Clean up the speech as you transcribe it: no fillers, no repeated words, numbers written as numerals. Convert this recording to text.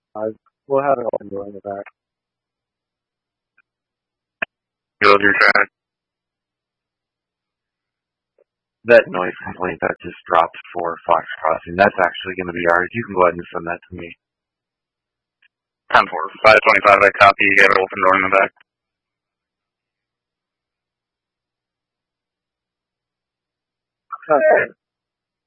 We'll have an open door in the back. Build your track. That noise complaint that just dropped for Fox Crossing, that's actually going to be ours. You can go ahead and send that to me. 10-4. 525, I copy. You have an open door in the back. Okay.